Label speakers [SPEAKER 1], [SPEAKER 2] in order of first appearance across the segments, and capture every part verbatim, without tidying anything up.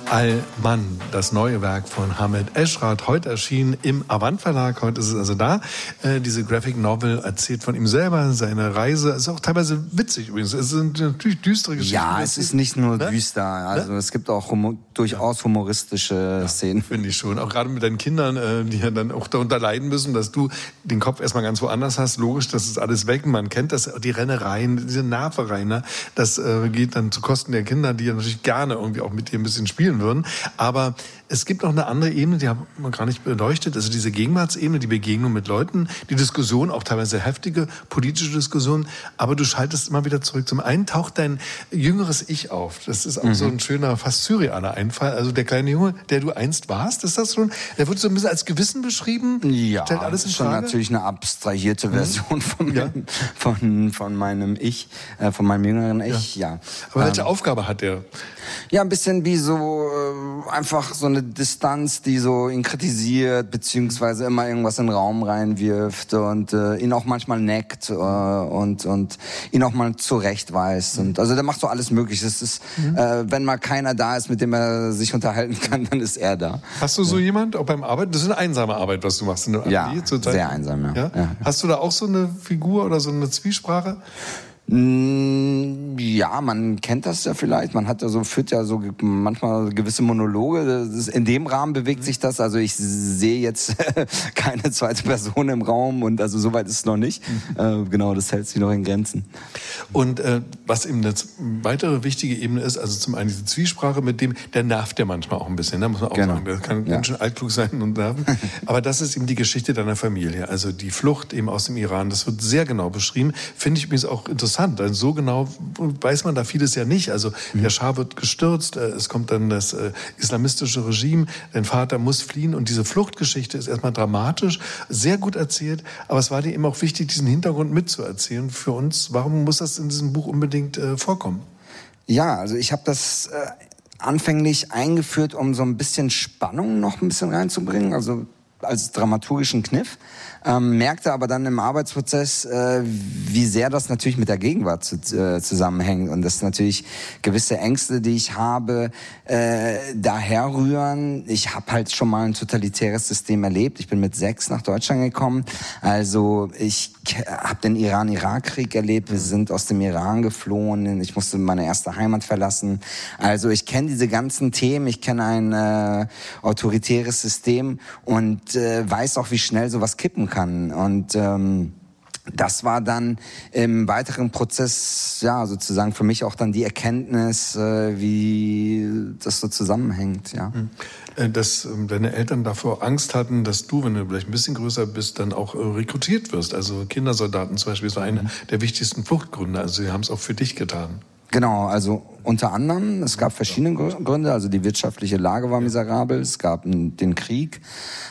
[SPEAKER 1] Al-Mann, das neue Werk von Hamed Eschrat, heute erschienen im Avant Verlag. Heute ist es also da. Äh, diese Graphic Novel erzählt von ihm selber, seine Reise. Ist auch teilweise witzig übrigens. Es sind natürlich düstere Geschichten.
[SPEAKER 2] Ja, es ist nicht nur
[SPEAKER 1] ne?
[SPEAKER 2] düster. Also ne? Es gibt auch humor, durchaus humoristische
[SPEAKER 1] ja,
[SPEAKER 2] Szenen.
[SPEAKER 1] Finde ich schon. Auch gerade mit deinen Kindern, äh, die ja dann auch darunter leiden müssen, dass du den Kopf erstmal ganz woanders hast. Logisch, das ist alles weg. Man kennt das, die Rennereien, diese Nervereien. Ne? Das äh, geht dann zu Kosten der Kinder, die ja natürlich gerne irgendwie auch mit dir ein bisschen spielen würden. Aber es gibt noch eine andere Ebene, die haben wir gar nicht beleuchtet. Also diese Gegenwartsebene, die Begegnung mit Leuten, die Diskussion, auch teilweise heftige politische Diskussion. Aber du schaltest immer wieder zurück. Zum einen taucht dein jüngeres Ich auf. Das ist auch mhm. so ein schöner, fast surrealer Einfall. Also der kleine Junge, der du einst warst, ist das schon? Der wird so ein bisschen als Gewissen beschrieben.
[SPEAKER 2] Ja,
[SPEAKER 1] stellt alles in
[SPEAKER 2] schon
[SPEAKER 1] Frage?
[SPEAKER 2] Natürlich eine abstrahierte Version mhm. von,
[SPEAKER 1] ja.
[SPEAKER 2] meinem, von, von meinem Ich, äh, von meinem jüngeren Ich, ja. ja.
[SPEAKER 1] Aber welche
[SPEAKER 2] ähm,
[SPEAKER 1] Aufgabe hat der?
[SPEAKER 2] Ja, ein bisschen wie so äh, einfach so eine Distanz, die so ihn kritisiert, beziehungsweise immer irgendwas in den Raum reinwirft und äh, ihn auch manchmal neckt äh, und und ihn auch mal zurechtweist. Und also der macht so alles Mögliche. Es ist, mhm. äh, wenn mal keiner da ist, mit dem er sich unterhalten kann, dann ist er da.
[SPEAKER 1] Hast du so ja. jemand auch beim Arbeiten? Das ist eine einsame Arbeit, was du machst in der
[SPEAKER 2] Ja,
[SPEAKER 1] Atelier zurzeit.
[SPEAKER 2] Sehr einsam, ja.
[SPEAKER 1] Ja?
[SPEAKER 2] ja.
[SPEAKER 1] Hast du da auch so eine Figur oder so eine Zwiesprache?
[SPEAKER 2] Ja, man kennt das ja vielleicht. Man hat ja so, führt ja so manchmal gewisse Monologe. Das ist, in dem Rahmen bewegt sich das. Also ich sehe jetzt keine zweite Person im Raum und also soweit ist es noch nicht. Mhm. Äh, genau, das hält sich noch in Grenzen.
[SPEAKER 1] Und äh, was eben eine weitere wichtige Ebene ist, also zum einen diese Zwiesprache mit dem, der nervt ja manchmal auch ein bisschen, ne? Muss man auch
[SPEAKER 2] genau.
[SPEAKER 1] sagen. Der kann
[SPEAKER 2] ja.
[SPEAKER 1] ganz schön altklug sein und nerven. Aber das ist eben die Geschichte deiner Familie. Also die Flucht eben aus dem Iran. Das wird sehr genau beschrieben. Finde ich übrigens auch interessant. Denn so genau weiß man da vieles ja nicht. Also mhm. der Schah wird gestürzt, es kommt dann das äh, islamistische Regime, dein Vater muss fliehen und diese Fluchtgeschichte ist erstmal dramatisch, sehr gut erzählt, aber es war dir eben auch wichtig, diesen Hintergrund mitzuerzählen für uns. Warum muss das in diesem Buch unbedingt äh, vorkommen?
[SPEAKER 2] Ja, also ich habe das äh, anfänglich eingeführt, um so ein bisschen Spannung noch ein bisschen reinzubringen, also als dramaturgischen Kniff. Ähm, merkte aber dann im Arbeitsprozess, äh, wie sehr das natürlich mit der Gegenwart zu, äh, zusammenhängt und dass natürlich gewisse Ängste, die ich habe, äh, daherrühren. Ich habe halt schon mal ein totalitäres System erlebt. Ich bin mit sechs nach Deutschland gekommen. Also ich habe den Iran-Irak-Krieg erlebt. Wir sind aus dem Iran geflohen. Ich musste meine erste Heimat verlassen. Also ich kenne diese ganzen Themen. Ich kenne ein äh, autoritäres System und äh, weiß auch, wie schnell sowas kippen kann. Und ähm, das war dann im weiteren Prozess, ja, sozusagen für mich auch dann die Erkenntnis, äh, wie das so zusammenhängt, ja.
[SPEAKER 1] Dass ähm, deine Eltern davor Angst hatten, dass du, wenn du vielleicht ein bisschen größer bist, dann auch äh, rekrutiert wirst. Also Kindersoldaten zum Beispiel ist einer mhm. der wichtigsten Fluchtgründe. Also sie haben es auch für dich getan.
[SPEAKER 2] Genau, also unter anderem, es gab verschiedene Gründe, also die wirtschaftliche Lage war miserabel, es gab den Krieg,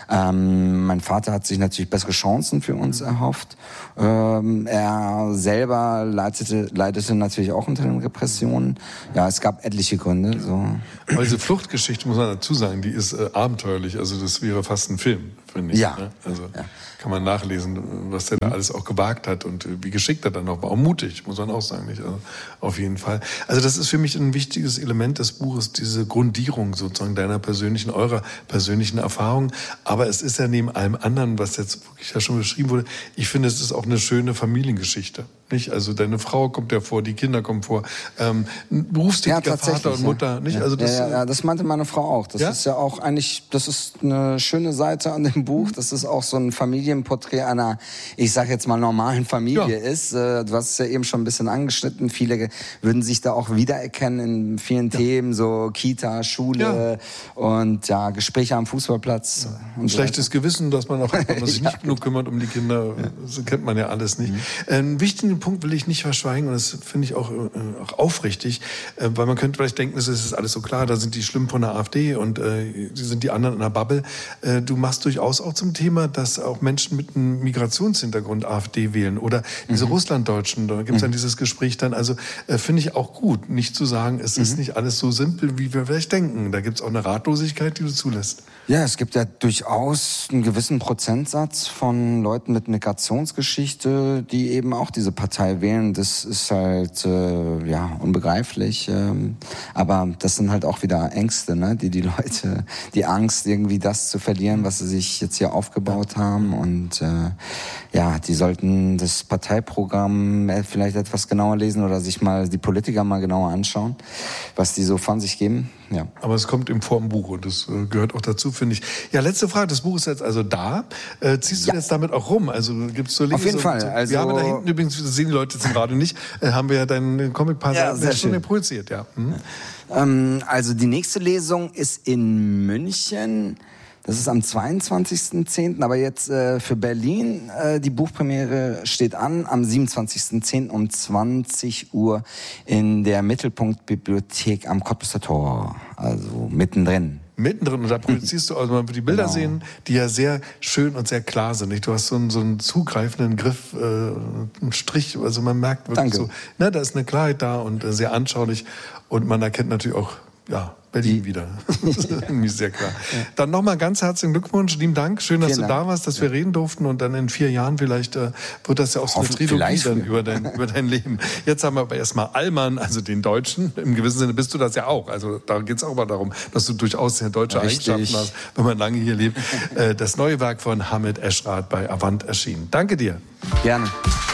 [SPEAKER 2] ähm, mein Vater hat sich natürlich bessere Chancen für uns erhofft, ähm, er selber leitete, leidete natürlich auch unter den Repressionen, ja, es gab etliche Gründe. So.
[SPEAKER 1] Aber diese Fluchtgeschichte, muss man dazu sagen, die ist äh, abenteuerlich, also das wäre fast ein Film, finde ich.
[SPEAKER 2] Ja.
[SPEAKER 1] Ne? Also
[SPEAKER 2] ja.
[SPEAKER 1] kann man nachlesen, was der da alles auch gewagt hat und wie geschickt er dann noch war, auch mutig, muss man auch sagen, nicht? Also, auf jeden Fall. Also das ist für mich ein wichtiges Element des Buches, diese Grundierung sozusagen deiner persönlichen, eurer persönlichen Erfahrung. Aber es ist ja neben allem anderen, was jetzt wirklich ja schon beschrieben wurde, ich finde, es ist auch eine schöne Familiengeschichte. Nicht? Also deine Frau kommt ja vor, die Kinder kommen vor, ähm, berufstätiger
[SPEAKER 2] ja,
[SPEAKER 1] Vater und Mutter. Nicht?
[SPEAKER 2] Ja.
[SPEAKER 1] Also das,
[SPEAKER 2] ja, ja, ja, das meinte meine Frau auch. Das ja? ist ja auch eigentlich, das ist eine schöne Seite an dem Buch. Das ist auch so ein Familienporträt einer, ich sag jetzt mal, normalen Familie ja. ist. Du hast es ja eben schon ein bisschen angeschnitten. Viele würden sich da auch wiedererkennen in vielen ja. Themen, so Kita, Schule ja. und ja, Gespräche am Fußballplatz.
[SPEAKER 1] Ja. Ein so schlechtes weiter. Gewissen, dass man auch man sich ja. nicht genug kümmert um die Kinder. Ja. Das kennt man ja alles nicht. Mhm. Einen wichtigen Punkt will ich nicht verschweigen und das finde ich auch, äh, auch aufrichtig, äh, weil man könnte vielleicht denken, es ist alles so klar, da sind die Schlimmen von der AfD und äh, sind die anderen in der Bubble. Äh, du machst durchaus auch zum Thema, dass auch Menschen mit einem Migrationshintergrund AfD wählen oder diese mhm. Russlanddeutschen, da gibt es dann mhm. dieses Gespräch dann, also äh, finde ich auch gut, nicht zu sagen, es mhm. ist nicht alles so simpel, wie wir vielleicht denken. Da gibt es auch eine Ratlosigkeit, die du zulässt.
[SPEAKER 2] Ja, es gibt ja durchaus einen gewissen Prozentsatz von Leuten mit Migrationsgeschichte, die eben auch diese Partei wählen. Das ist halt äh, ja unbegreiflich. Ähm, aber das sind halt auch wieder Ängste, ne? die die Leute, die Angst irgendwie das zu verlieren, was sie sich jetzt hier aufgebaut haben. Und äh, ja, die sollten das Parteiprogramm vielleicht etwas genauer lesen oder sich mal die Politiker mal genauer anschauen, was die so von sich geben. Ja.
[SPEAKER 1] Aber es kommt im Formbuch und das äh, gehört auch dazu, finde ich. Ja, letzte Frage. Das Buch ist jetzt also da. Äh, ziehst du
[SPEAKER 2] ja.
[SPEAKER 1] jetzt damit auch rum? Also gibt's so
[SPEAKER 2] Auf jeden Fall.
[SPEAKER 1] So,
[SPEAKER 2] also
[SPEAKER 1] wir haben da hinten übrigens, das sehen die Leute jetzt gerade nicht, äh, haben wir ja deinen Comic-Paar
[SPEAKER 2] ja, sehr
[SPEAKER 1] schon
[SPEAKER 2] schön.
[SPEAKER 1] projiziert. Ja. Hm.
[SPEAKER 2] Ähm, also die nächste Lesung ist in München. Das ist am zweiundzwanzigsten zehnten Aber jetzt äh, für Berlin, äh, die Buchpremiere steht an, am siebenundzwanzigsten zehnten um zwanzig Uhr in der Mittelpunktbibliothek am Cottbusser Tor. Also mittendrin.
[SPEAKER 1] Mittendrin, und da projizierst du, also man wird die Bilder
[SPEAKER 2] Genau.
[SPEAKER 1] sehen, die ja sehr schön und sehr klar sind. Nicht? Du hast so einen, so einen zugreifenden Griff, äh, einen Strich, also man merkt wirklich
[SPEAKER 2] Danke.
[SPEAKER 1] so, na, da ist eine Klarheit da und äh, sehr anschaulich und man erkennt natürlich auch, ja, Berlin wieder. Das ist irgendwie sehr klar. Ja. Dann nochmal ganz herzlichen Glückwunsch, lieben Dank. Schön, dass
[SPEAKER 2] Vielen
[SPEAKER 1] du
[SPEAKER 2] Dank.
[SPEAKER 1] da warst, dass wir reden durften und dann in vier Jahren vielleicht äh, wird das ja auch so eine
[SPEAKER 2] Hoffen-
[SPEAKER 1] Trilogie
[SPEAKER 2] vielleicht.
[SPEAKER 1] dann über dein, über dein Leben. Jetzt haben wir aber erstmal Allmann, also den Deutschen. Im gewissen Sinne bist du das ja auch. Also da geht es auch mal darum, dass du durchaus sehr deutsche
[SPEAKER 2] Richtig.
[SPEAKER 1] Eigenschaften hast, wenn man lange hier lebt. Äh, das neue Werk von Hamid Eschrath bei Avant erschienen. Danke dir.
[SPEAKER 2] Gerne.